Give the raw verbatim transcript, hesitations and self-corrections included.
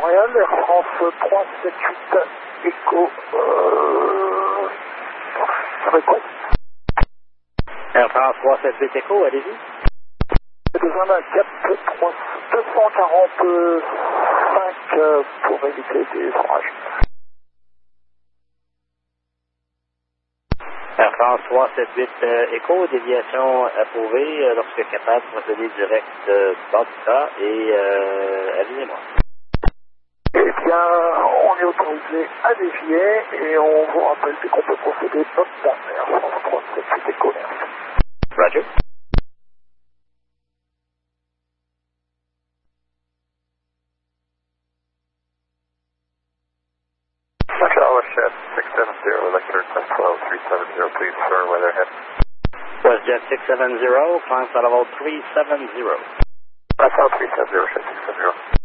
Montréal, Air France trois sept huit Echo, euh... ça va être quoi? Air France trois sept huit Echo, allez-y. J'ai besoin d'un cap deux cent quarante-cinq euh, pour éviter des orages. Air France trois sept huit euh, Echo, déviation approuvée euh, lorsque capable de procéder direct de Bantita et euh, avisez-moi. Eh bien, on est autorisé à dévier et on vous rappelle dès qu'on peut procéder notre dernière Air France trois sept huit Echo. Roger. WestJet six seven zero, Electric twelve three seven zero, please for weather ahead. WestJet six seven zero, climb level three seven zero. That's all three seven zero, six seven zero.